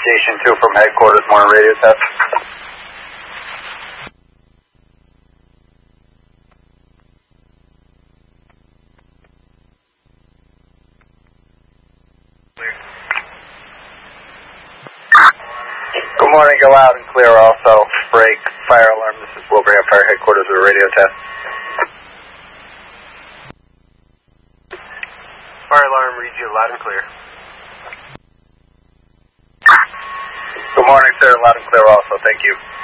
Station 2 from headquarters, morning radio test. Good morning, go loud and clear also. Break, fire alarm, this is Wilbraham Fire Headquarters with a radio test. Fire alarm reads you loud and clear. Good morning, sir, loud and clear also, thank you.